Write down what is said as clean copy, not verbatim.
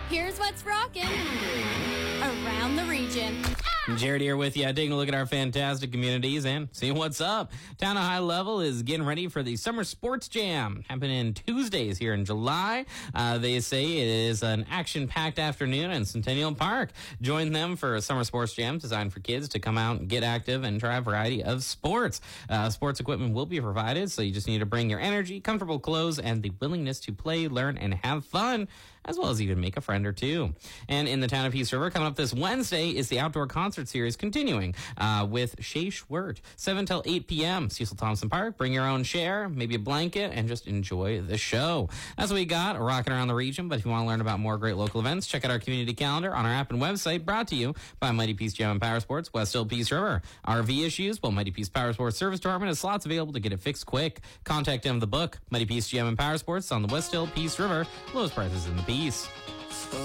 Here's what's rocking around the region. Jared here with you, taking a look at our fantastic communities and seeing what's up. Town of High Level is getting ready for the Summer Sports Jam, happening Tuesdays here in July. They say it is an action-packed afternoon in Centennial Park. Join them for a Summer Sports Jam designed for kids to come out and get active and try a variety of sports. Sports equipment will be provided, so you just need to bring your energy, comfortable clothes, and the willingness to play, learn, and have fun, as well as even make a friend or two. And in the town of Peace River, coming up this Wednesday is the outdoor concert series continuing with Shay Schwert, 7 till 8 p.m. Cecil Thompson Park. Bring your own chair, maybe a blanket, and just enjoy the show. That's what we got, rocking around the region. But if you want to learn about more great local events, check out our community calendar on our app and website, brought to you by Mighty Peace Gym and Power Sports, West Hill, Peace River. RV issues? Well, Mighty Peace Power Sports Service Department has slots available to get it fixed quick. Contact them the book, Mighty Peace Gym and Power Sports on the West Hill, Peace River. Lowest prices in the Peace.